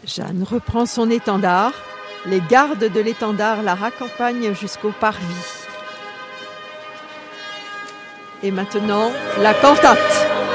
Jeanne reprend son étendard. Les gardes de l'étendard la raccompagnent jusqu'au parvis. Et maintenant, la cantate.